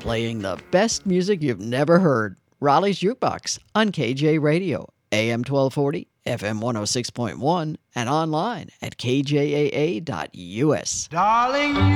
playing the best music you've never heard. Raleigh's Jukebox on KJ Radio, AM 1240, FM 106.1, and online at kjaa.us. Darling.